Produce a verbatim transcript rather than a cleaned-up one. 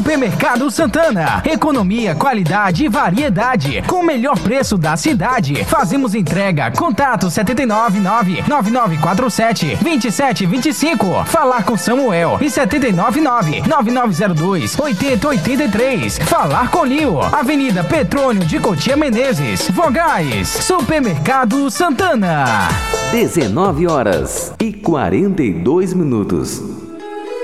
Supermercado Santana. Economia, qualidade e variedade. Com o melhor preço da cidade. Fazemos entrega. Contato sete nove nove, nove nove quatro sete, dois sete dois cinco. Falar com Samuel. E sete nove nove, nove nove zero dois, oito zero oito três. Falar com Lio. Avenida Petrônio de Cotia Menezes. Vogais. Supermercado Santana. dezenove horas e quarenta e dois minutos.